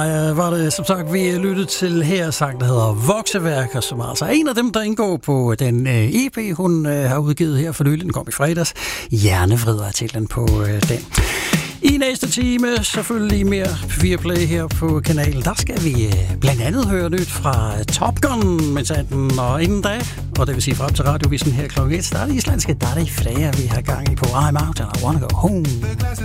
Var det som sagt, vi lyttede til her sang, der hedder Vokseværker, som altså er en af dem, der indgår på den EP, hun har udgivet her for nylig. Den kom i fredags. Hjernevrider er titlen på den. I næste time selvfølgelig mere Viaplay her på kanalen. Der skal vi blandt andet høre nyt fra Top Gun med sanden, og inden da, og det vil sige frem til radiovisen her kl. 1, der er det islandske, der er det Freja, vi har gang i på I'm Out and I Wanna Go Home.